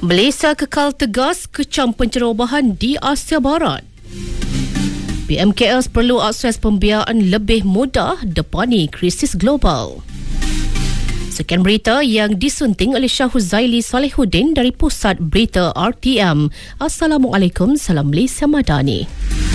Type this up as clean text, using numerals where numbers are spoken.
Malaysia kekal tegas kecam pencerobohan di Asia Barat. PMKS perlu akses pembiayaan lebih mudah depani krisis global. Sekian berita yang disunting oleh Syah Huzaili Salihuddin dari Pusat Berita RTM. Assalamualaikum, salam Malaysia Madani.